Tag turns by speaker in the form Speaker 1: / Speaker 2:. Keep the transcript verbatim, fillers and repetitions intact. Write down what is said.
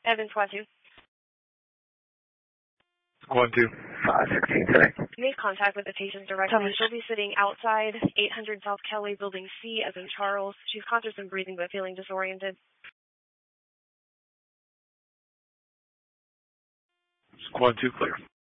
Speaker 1: Evan, Squad two.
Speaker 2: Squad two.
Speaker 3: five sixteen today.
Speaker 1: Made contact with the patient directly. She'll be sitting outside eight hundred South Kelly, Building C, as in Charles. She's conscious and breathing, but feeling disoriented.
Speaker 2: Squad two clear.